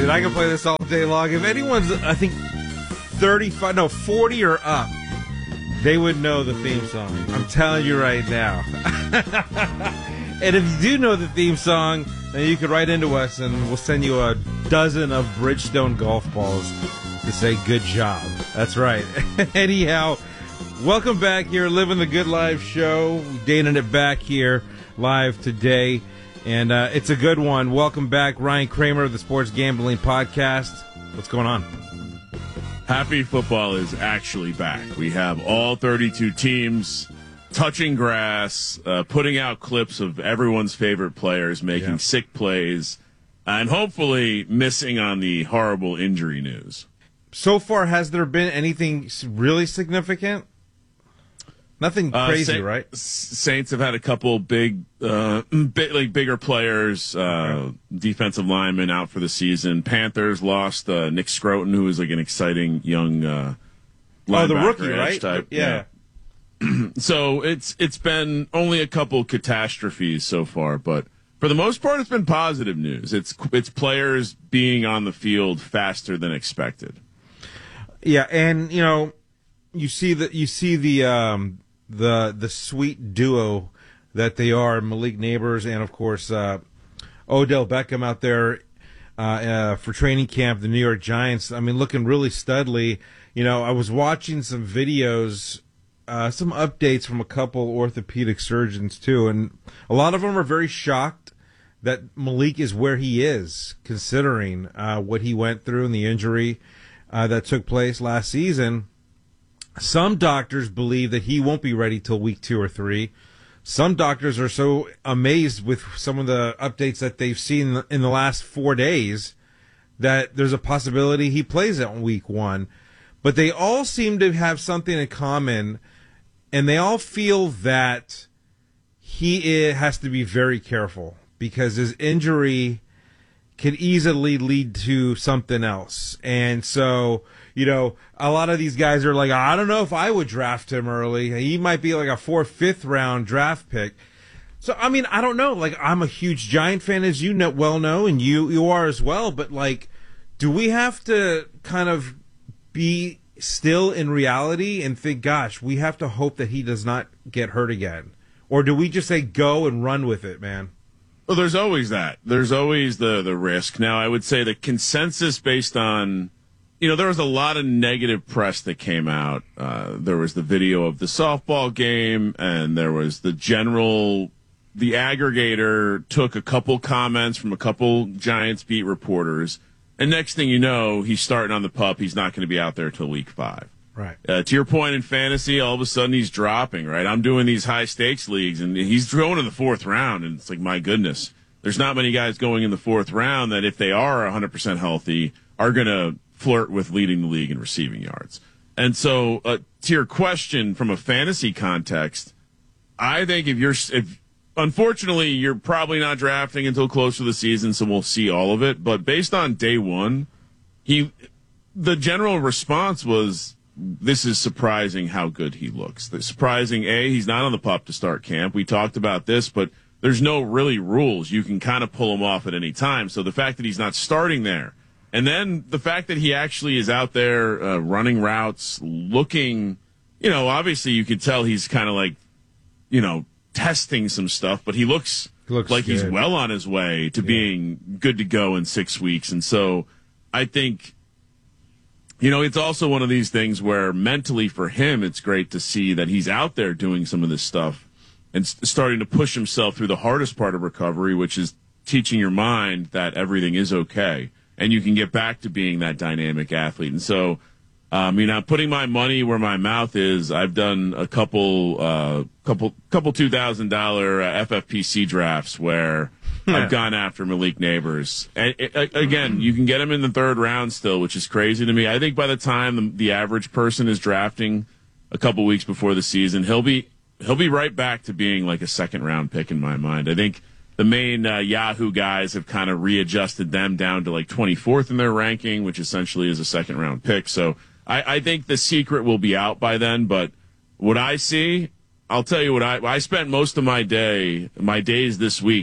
Dude, I can play this all day long. If anyone's, I think, 40 or up, they would know the theme song. I'm telling you right now. And if you do know the theme song, then you can write into us and we'll send you a dozen of Bridgestone golf balls to say good job. That's right. Anyhow, welcome back here, Living the Good Life show. Dating it back here live today. And it's a good one. Welcome back, Ryan Kramer of the Sports Gambling Podcast. What's going on? Happy football is actually back. We have all 32 teams touching grass, putting out clips of everyone's favorite players making sick plays, and hopefully missing on the horrible injury news. So far, has there been anything really significant? Nothing crazy, right? Saints have had a couple bigger players, defensive linemen out for the season. Panthers lost Nick Scroton, who is like an exciting young linebacker, the rookie, right? Type. Yeah. So it's been only a couple catastrophes so far, but for the most part, it's been positive news. It's players being on the field faster than expected. Yeah, and you see the sweet duo that they are, Malik Neighbors and, of course, Odell Beckham out there for training camp, the New York Giants. I mean, looking really studly. I was watching some videos, some updates from a couple orthopedic surgeons, too, and a lot of them are very shocked that Malik is where he is, considering what he went through and the injury that took place last season. Some doctors believe that he won't be ready till week 2 or 3. Some doctors are so amazed with some of the updates that they've seen in the last 4 days that there's a possibility he plays it on week 1. But they all seem to have something in common, and they all feel that he has to be very careful because his injury could easily lead to something else. And so, a lot of these guys are like, I don't know if I would draft him early. He might be like a 4th, 5th round draft pick. So, I mean, I don't know. Like, I'm a huge Giant fan, as you well know, and you are as well. But, like, do we have to kind of be still in reality and think, gosh, we have to hope that he does not get hurt again? Or do we just say go and run with it, man? Well, there's always that. There's always the risk. Now, I would say the consensus based on, there was a lot of negative press that came out. There was the video of the softball game, and there was the aggregator took a couple comments from a couple Giants beat reporters, and next thing you know, he's starting on the PUP. He's not going to be out there till week 5. Right. To your point in fantasy, all of a sudden he's dropping, right? I'm doing these high-stakes leagues, and he's going in the 4th round, and it's like, my goodness. There's not many guys going in the 4th round that, if they are 100% healthy, are going to flirt with leading the league in receiving yards. And so, to your question from a fantasy context, I think if unfortunately, you're probably not drafting until close to the season, so we'll see all of it. But based on day 1, the general response was, this is surprising how good he looks. The surprising, he's not on the PUP to start camp. We talked about this, but there's no really rules. You can kind of pull him off at any time. So the fact that he's not starting there, and then the fact that he actually is out there running routes, looking, obviously you could tell he's kind of like, testing some stuff, but he looks like good. He's well on his way to being good to go in 6 weeks. And so I think, it's also one of these things where mentally for him, it's great to see that he's out there doing some of this stuff and starting to push himself through the hardest part of recovery, which is teaching your mind that everything is okay and you can get back to being that dynamic athlete. And so, I'm putting my money where my mouth is. I've done a couple $2,000 FFPC drafts where I've gone after Malik Neighbors. And again, you can get him in the 3rd round still, which is crazy to me. I think by the time the average person is drafting a couple weeks before the season, he'll be right back to being like a 2nd round pick in my mind. I think the main Yahoo guys have kind of readjusted them down to like 24th in their ranking, which essentially is a 2nd round pick. So I think the secret will be out by then. But what I see, I'll tell you what I spent most of my days this week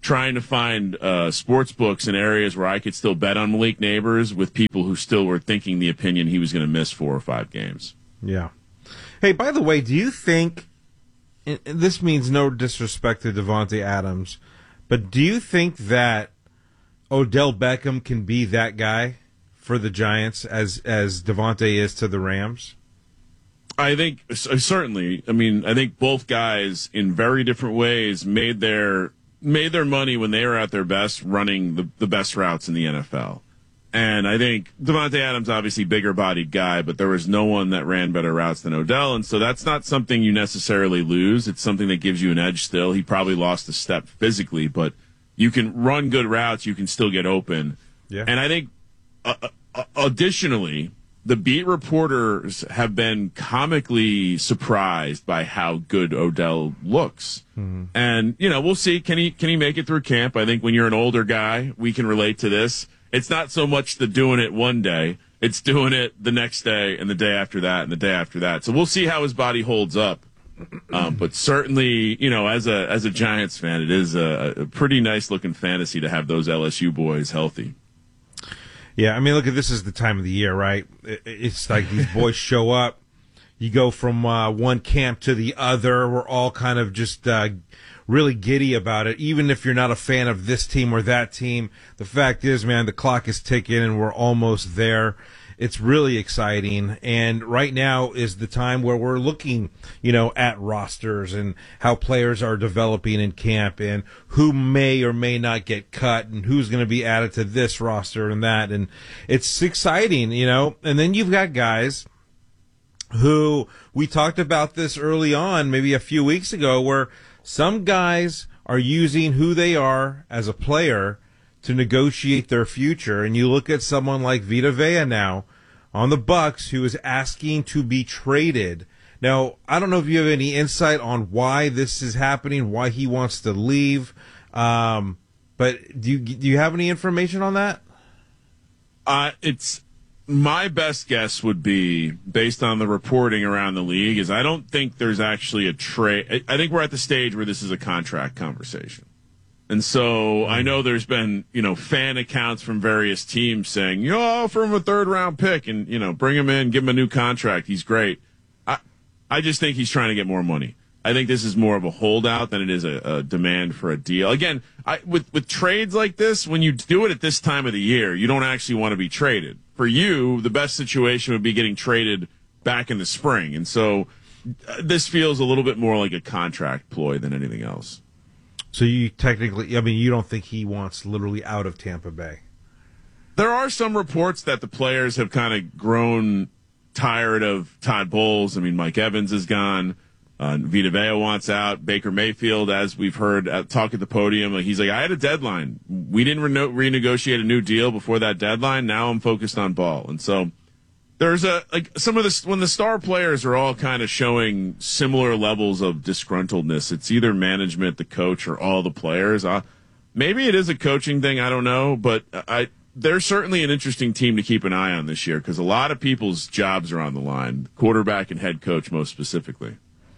trying to find sports books in areas where I could still bet on Malik Neighbors with people who still were thinking the opinion he was going to miss 4 or 5 games. Yeah. Hey, by the way, do you think, and this means no disrespect to Davante Adams, but do you think that Odell Beckham can be that guy for the Giants as Davante is to the Rams? I think certainly. I mean, I think both guys in very different ways made their money when they were at their best running the best routes in the NFL. And I think Davante Adams, obviously bigger-bodied guy, but there was no one that ran better routes than Odell, and so that's not something you necessarily lose. It's something that gives you an edge still. He probably lost a step physically, but you can run good routes. You can still get open. Yeah. And I think, additionally, the beat reporters have been comically surprised by how good Odell looks. Mm-hmm. And, we'll see. Can he make it through camp? I think when you're an older guy, we can relate to this. It's not so much the doing it one day. It's doing it the next day and the day after that and the day after that. So we'll see how his body holds up. But certainly, as a Giants fan, it is a pretty nice-looking fantasy to have those LSU boys healthy. Yeah, I mean, look, this is the time of the year, right? It's like these boys show up. You go from one camp to the other. We're all kind of just really giddy about it. Even if you're not a fan of this team or that team, the fact is, man, the clock is ticking and we're almost there. It's really exciting. And right now is the time where we're looking, at rosters and how players are developing in camp and who may or may not get cut and who's going to be added to this roster and that. And it's exciting, And then you've got guys who we talked about this early on, maybe a few weeks ago, where some guys are using who they are as a player to negotiate their future. And you look at someone like Vita Vea now on the Bucs, who is asking to be traded. Now, I don't know if you have any insight on why this is happening, why he wants to leave. But do you have any information on that? It's my best guess would be, based on the reporting around the league, is I don't think there's actually a trade. I think we're at the stage where this is a contract conversation. And so I know there's been, fan accounts from various teams saying, offer him a 3rd-round pick and, bring him in, give him a new contract. He's great. I just think he's trying to get more money. I think this is more of a holdout than it is a demand for a deal. Again, with trades like this, when you do it at this time of the year, you don't actually want to be traded. For you, the best situation would be getting traded back in the spring. And so this feels a little bit more like a contract ploy than anything else. So you you don't think he wants literally out of Tampa Bay? There are some reports that the players have kind of grown tired of Todd Bowles. I mean, Mike Evans is gone. Vita Vea wants out. Baker Mayfield, as we've heard talk at the podium, he's like, I had a deadline. We didn't renegotiate a new deal before that deadline. Now I'm focused on ball. And so there's some of this, when the star players are all kind of showing similar levels of disgruntledness, it's either management, the coach, or all the players. Maybe it is a coaching thing. I don't know, but they're certainly an interesting team to keep an eye on this year because a lot of people's jobs are on the line, quarterback and head coach most specifically.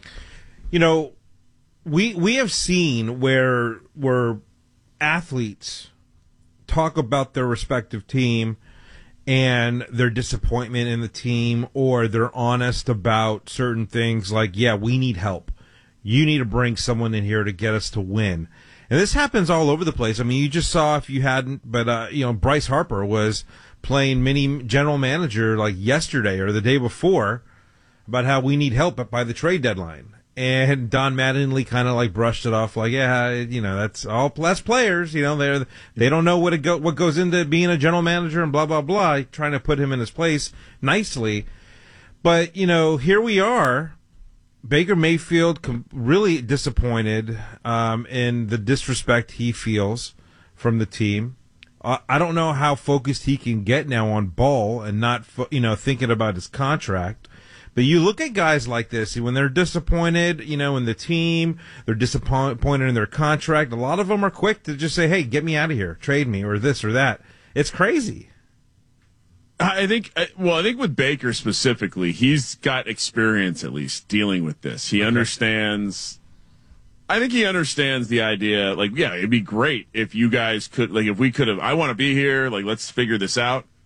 We have seen where athletes talk about their respective team and their disappointment in the team, or they're honest about certain things like, yeah, we need help. You need to bring someone in here to get us to win. And this happens all over the place. I mean, you just saw, if you hadn't, but, Bryce Harper was playing mini general manager like yesterday or the day before about how we need help by the trade deadline. And Don Mattingly kind of like brushed it off like, yeah, that's all less players. They don't know what goes into being a general manager and blah, blah, blah, trying to put him in his place nicely. But, here we are. Baker Mayfield really disappointed in the disrespect he feels from the team. I don't know how focused he can get now on ball and not, thinking about his contract. But you look at guys like this, when they're disappointed, in the team, they're disappointed in their contract, a lot of them are quick to just say, hey, get me out of here, trade me, or this or that. It's crazy. I think with Baker specifically, he's got experience at least dealing with this. He understands I think he understands the idea. Like, yeah, it'd be great if you guys could, like, if we could have, I want to be here. Like, let's figure this out.